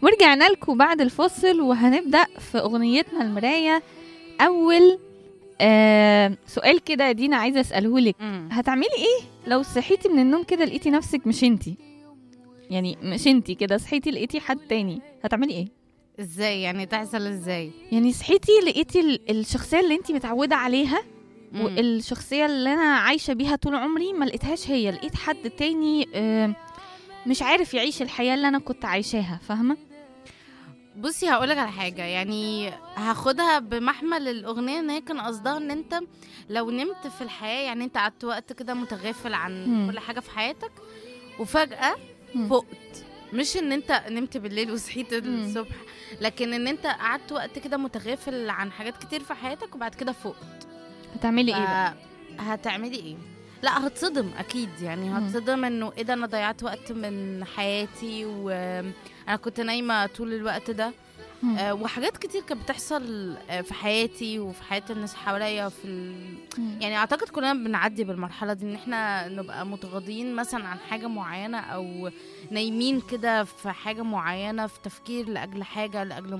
ورجعنا لكم بعد الفصل، وهنبدأ في أغنيتنا المراية. أول سؤال كده يا دينا عايزة أسأله لك، هتعملي إيه لو صحيتي من النوم كده لقيتي نفسك مش انتي؟ يعني مش انتي كده، صحيتي لقيتي حد تاني، هتعملي إيه؟ ازاي يعني؟ تحصل ازاي؟ يعني صحيتي لقيتي الشخصية اللي انتي متعودة عليها، والشخصية اللي أنا عايشة بيها طول عمري ما لقيتهاش هي، لقيت حد تاني مش عارف يعيش الحياة اللي أنا كنت عايشاها، فاهمة؟ بصي هقولك على حاجة، يعني هاخدها بمحمل الأغنية ان هي كان قصدها ان انت لو نمت في الحياة، يعني انت قعدت وقت كده متغافل عن كل حاجة في حياتك وفجأة فقت. مش ان انت نمت بالليل وصحيت الصبح، لكن ان انت قعدت وقت كده متغافل عن حاجات كتير في حياتك وبعد كده فقت. هتعملي ايه بقى؟ هتعملي ايه؟ لا هتصدم اكيد، يعني هتصدم انه ايه ده، انا ضيعت وقت من حياتي وانا كنت نايمه طول الوقت ده. وحاجات كتير كانت بتحصل في حياتي وفي حياة الناس حواليا يعني اعتقد كلنا بنعدي بالمرحله دي، ان احنا نبقى متغاضين مثلا عن حاجه معينه، او نايمين كده في حاجه معينه، في تفكير لاجل حاجه لاجل